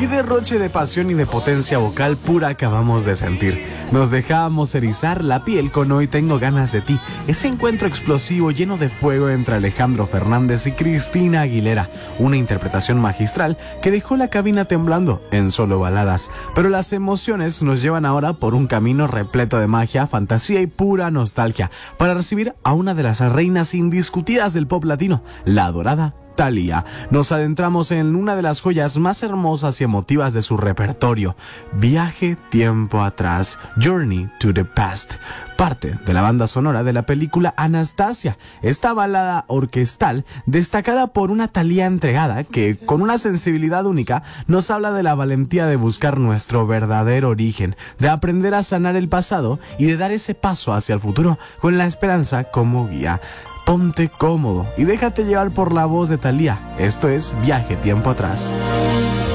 Qué derroche de pasión y de potencia vocal pura acabamos de sentir. Nos dejamos erizar la piel con Hoy Tengo Ganas de Ti. Ese encuentro explosivo lleno de fuego entre Alejandro Fernández y Cristina Aguilera. Una interpretación magistral que dejó la cabina temblando en solo baladas. Pero las emociones nos llevan ahora por un camino repleto de magia, fantasía y pura nostalgia para recibir a una de las reinas indiscutidas del pop latino, la adorada Thalía. Nos adentramos en una de las joyas más hermosas y emotivas de su repertorio, Viaje Tiempo Atrás, Journey to the Past, parte de la banda sonora de la película Anastasia. Esta balada orquestal, destacada por una Thalía entregada que, con una sensibilidad única, nos habla de la valentía de buscar nuestro verdadero origen, de aprender a sanar el pasado y de dar ese paso hacia el futuro con la esperanza como guía. Ponte cómodo y déjate llevar por la voz de Thalía. Esto es Viaje Tiempo Atrás.